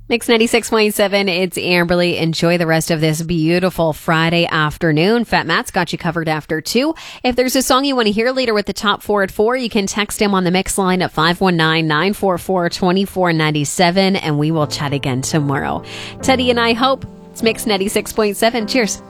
Mix 96.7, it's Amberly. Enjoy the rest of this beautiful Friday afternoon. Fat Matt's got you covered after 2. If there's a song you want to hear later with the top 4 at 4, you can text him on the mix line at 519-944-2497, and we will chat again tomorrow. Teddy and I hope. It's Mix 96.7. Cheers.